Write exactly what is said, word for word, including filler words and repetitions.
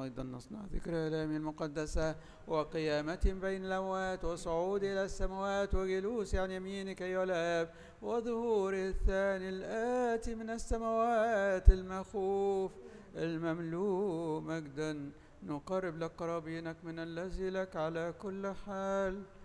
أيضا نصنع ذكر آلامه المقدسة وقيامة بين الأموات وصعود إلى السماوات وجلوس عن يمينك أيها الآب وظهور الثاني الآتي من السماوات المخوف المملوء مجدا. نقرب لك قرابينك من الذي لك على كل حال.